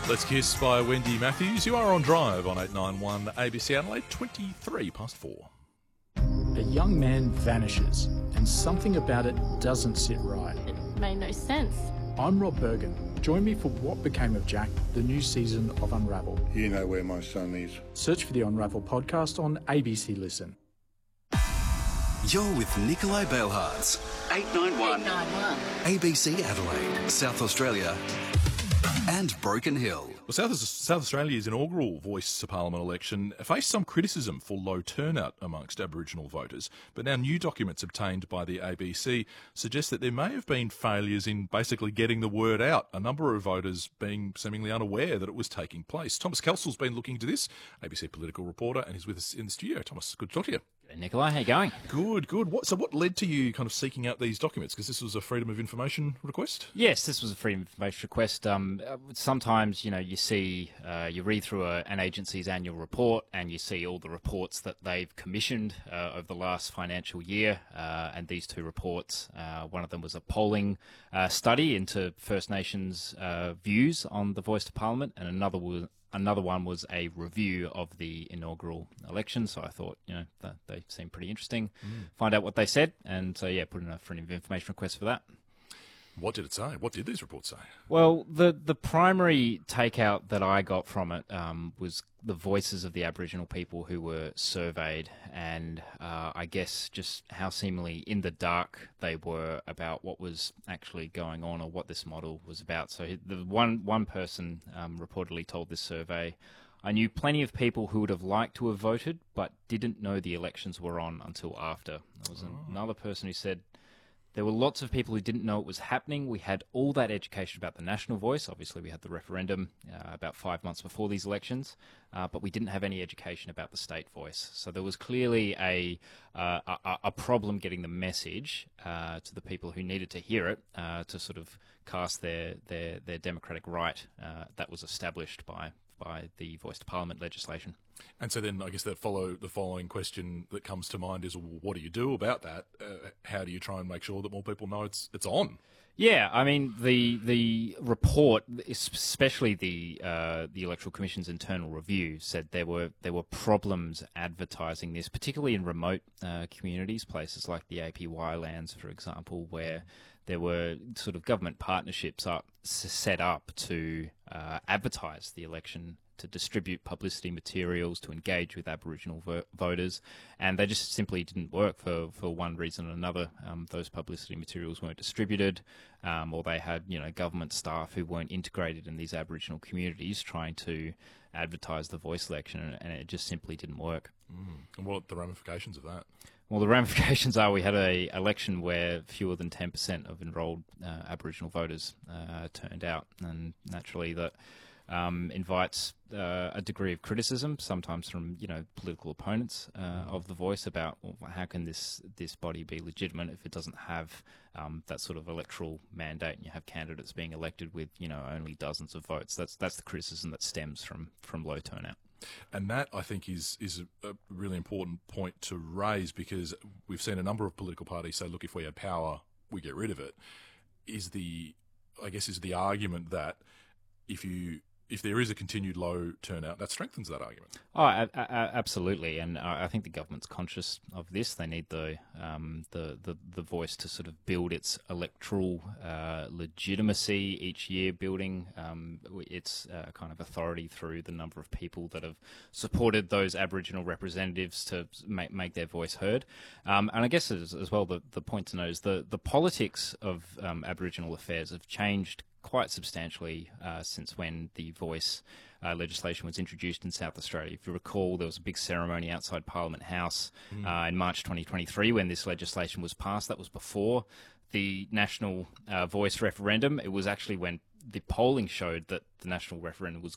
Let's Kiss by Wendy Matthews. You are on Drive on 891 ABC Adelaide, 23 past 4. A young man vanishes, and something about it doesn't sit right. It made no sense. I'm Rob Bergen. Join me for What Became of Jack, the new season of Unravel. You know where my son is. Search for the Unravel podcast on ABC Listen. You're with Nikolai Bailhartz, 891 ABC Adelaide, South Australia and Broken Hill. Well, South Australia's inaugural Voice to Parliament election faced some criticism for low turnout amongst Aboriginal voters, but now new documents obtained by the ABC suggest that there may have been failures in basically getting the word out, a number of voters being seemingly unaware that it was taking place. Thomas Kelsel's been looking into this, ABC political reporter, and he's with us in the studio. Thomas, good to talk to you. Nikolai, how you going? Good. What led to you kind of seeking out these documents? Because this was a Freedom of Information request? Yes, this was a Freedom of Information request. Sometimes, you see, you read through an agency's annual report and you see all the reports that they've commissioned over the last financial year. And these two reports, one of them was a polling study into First Nations views on the Voice to Parliament, and another one was a review of the inaugural election. So I thought, that they seemed pretty interesting. Find out what they said, and so put in a Freedom of Information request for that. What did it say? What did these reports say? Well, the primary takeout that I got from it was the voices of the Aboriginal people who were surveyed, and I guess just how seemingly in the dark they were about what was actually going on or what this model was about. So the one person reportedly told this survey, "I knew plenty of people who would have liked to have voted, but didn't know the elections were on until after." There was another person who said, "There were lots of people who didn't know it was happening. We had all that education about the national voice. Obviously, we had the referendum about 5 months before these elections, but we didn't have any education about the state voice." So there was clearly a problem getting the message to the people who needed to hear it to sort of cast their democratic right that was established by the Voice to Parliament legislation. And so then I guess the following question that comes to mind is, well, what do you do about that? How do you try and make sure that more people know it's on? Yeah, I mean, the report, especially the Electoral Commission's internal review, said there were problems advertising this, particularly in remote communities, places like the APY lands, for example, where there were sort of government partnerships set up to advertise the election, to distribute publicity materials, to engage with Aboriginal voters, and they just simply didn't work for one reason or another. Those publicity materials weren't distributed, or they had government staff who weren't integrated in these Aboriginal communities trying to advertise the voice election, and it just simply didn't work. And what are the ramifications of that? Well, the ramifications are we had an election where fewer than 10% of enrolled Aboriginal voters turned out, and naturally that invites a degree of criticism, sometimes from political opponents of the Voice, about how can this body be legitimate if it doesn't have that sort of electoral mandate, and you have candidates being elected with only dozens of votes. That's the criticism that stems from low turnout. And that, I think, is a really important point to raise, because we've seen a number of political parties say, look, if we had power, we get rid of it. Is the argument that if there is a continued low turnout, that strengthens that argument? Oh, absolutely, and I think the government's conscious of this. They need the Voice to sort of build its electoral legitimacy each year, building its kind of authority through the number of people that have supported those Aboriginal representatives to make their voice heard. And I guess as well, the point to know is the politics of Aboriginal affairs have changed quite substantially since when the Voice legislation was introduced in South Australia. If you recall, there was a big ceremony outside Parliament House in March 2023 when this legislation was passed. That was before the national Voice referendum. It was actually when the polling showed that the national referendum was